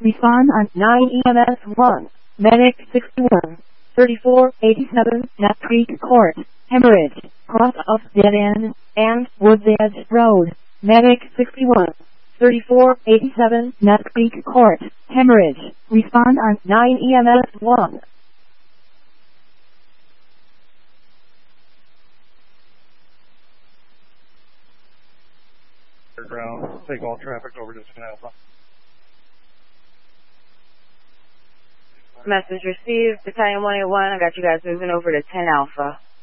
Respond on 9 EMS 1. Medic 61. 3487 Nut Creek Court. Hemorrhage. Cross of Dead End and Woods Edge Road. Medic 61. 3487 Nut Creek Court. Hemorrhage. Respond on 9 EMS 1. Ground. Take all traffic over to 10 Alpha. Message received. Battalion 181, I got you guys moving over to 10 Alpha.